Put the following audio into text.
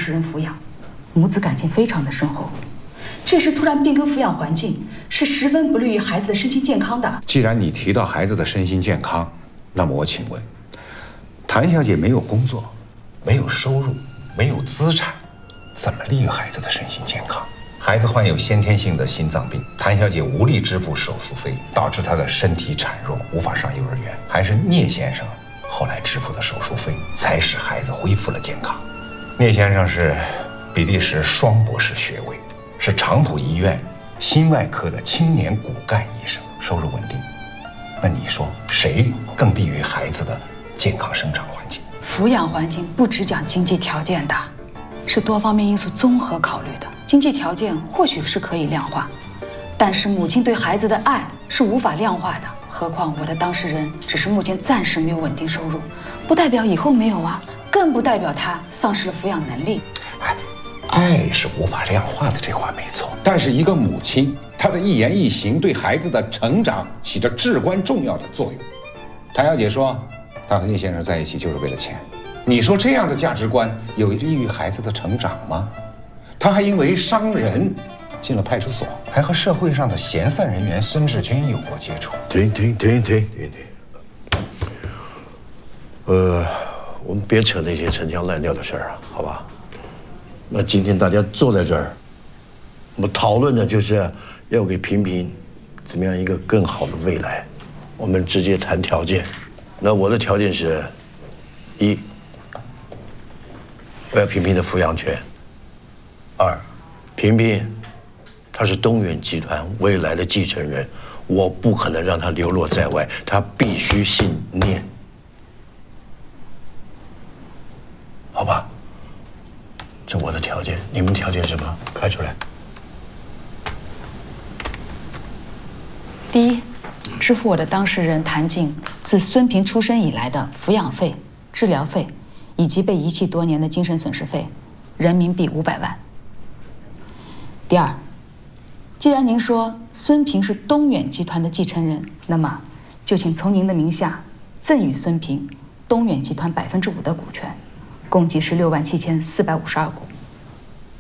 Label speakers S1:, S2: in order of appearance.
S1: 事人抚养，母子感情非常的深厚。这时突然变更抚养环境，是十分不利于孩子的身心健康的。
S2: 既然你提到孩子的身心健康，那么我请问，谭小姐没有工作，没有收入，没有资产，怎么利于孩子的身心健康？孩子患有先天性的心脏病，谭小姐无力支付手术费，导致她的身体孱弱，无法上幼儿园。还是聂先生后来支付的手术费，才使孩子恢复了健康。聂先生是比利时双博士学位，是长浦医院心外科的青年骨干医生，收入稳定。那你说谁更利于孩子的健康生长环境？
S1: 抚养环境不只讲经济条件的，是多方面因素综合考虑的。经济条件或许是可以量化，但是母亲对孩子的爱是无法量化的。何况我的当事人只是目前暂时没有稳定收入，不代表以后没有啊，更不代表他丧失了抚养能力。
S2: 爱是无法量化的，这话没错。但是一个母亲，她的一言一行对孩子的成长起着至关重要的作用。谭小姐说，她和聂先生在一起就是为了钱。你说这样的价值观有利于孩子的成长吗？她还因为伤人进了派出所，还和社会上的闲散人员孙志军有过接触。
S3: 停！我们别扯那些陈腔滥调的事儿啊，好吧？那今天大家坐在这儿，我们讨论的就是要给萍萍怎么样一个更好的未来。我们直接谈条件。那我的条件是：一，我要萍萍的抚养权；二，萍萍她是东远集团未来的继承人，我不可能让她流落在外，她必须信念。好吧，这我的条件，你们条件是什么？开出来。
S1: 第一，支付我的当事人谭静自孙萍出生以来的抚养费、治疗费，以及被遗弃多年的精神损失费，人民币500万。第二，既然您说孙萍是东远集团的继承人，那么就请从您的名下赠与孙萍东远集团5%的股权。共计是67452股。